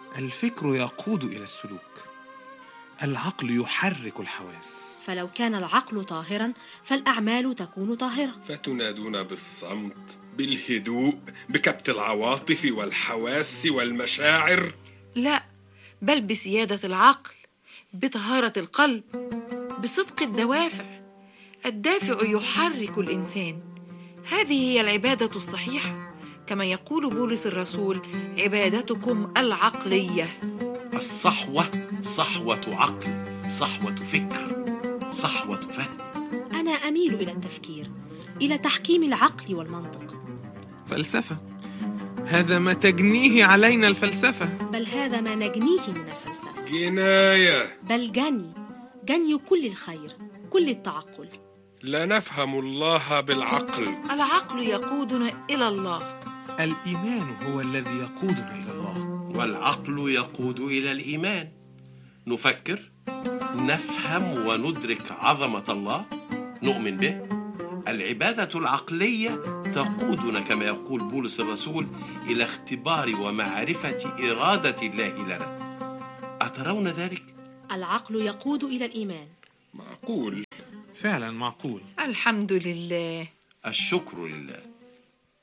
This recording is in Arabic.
الفكر يقود إلى السلوك. العقل يحرك الحواس. فلو كان العقل طاهرا فالأعمال تكون طاهرة. فتنادون بالصمت، بالهدوء، بكبت العواطف والحواس والمشاعر؟ لا، بل بسيادة العقل، بطهارة القلب، بصدق الدوافع. الدافع يحرك الإنسان. هذه هي العبادة الصحيحة، كما يقول بولس الرسول: عبادتكم العقلية. الصحوة صحوة عقل، صحوة فكر، صحوة فهم. أنا أميل إلى التفكير، إلى تحكيم العقل والمنطق. فلسفة، هذا ما تجنيه علينا الفلسفة. بل هذا ما نجنيه من الفلسفة. جناية، بل جني كل الخير، كل التعقل. لا نفهم الله بالعقل. العقل يقودنا إلى الله. الإيمان هو الذي يقودنا إلى الله، والعقل يقود إلى الإيمان. نفكر، نفهم وندرك عظمة الله، نؤمن به. العبادة العقلية تقودنا كما يقول بولس الرسول إلى اختبار ومعرفة إرادة الله لنا. أترون ذلك؟ العقل يقود إلى الإيمان. معقول، فعلا معقول. الحمد لله، الشكر لله.